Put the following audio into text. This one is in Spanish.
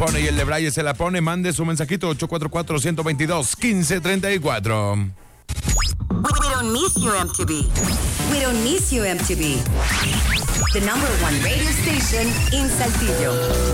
pone y el de Braille se la pone. Mande su mensajito 844-122-1534. We don't miss you, MTV. We don't miss you, MTV. The #1 radio station in Saltillo.